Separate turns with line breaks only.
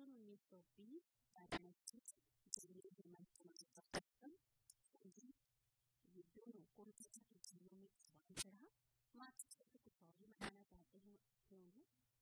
जून 1920 वाराणसी जमीन हेमंत कुमार का कार्यक्रम संगीत ये दोनों कोलकाता के जेलों में सवाल चढ़ा। मात्र शब्द कुछ और ही बनाना चाहते हैं उन्हें